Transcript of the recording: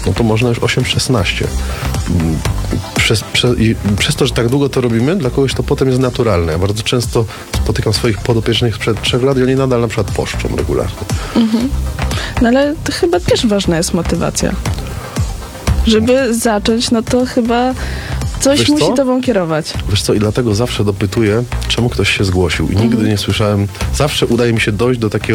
no to można już 8-16. Przez to, że tak długo to robimy, dla kogoś to potem jest naturalne. Ja bardzo często spotykam swoich podopiecznych sprzed 3 lat i oni nadal na przykład poszczą regularnie. No ale to chyba też ważna jest motywacja. Żeby zacząć, no to chyba coś Wiesz musi co? tobą kierować. Wiesz co, i dlatego zawsze dopytuję, czemu ktoś się zgłosił. I nigdy nie słyszałem, zawsze udaje mi się dojść do takiego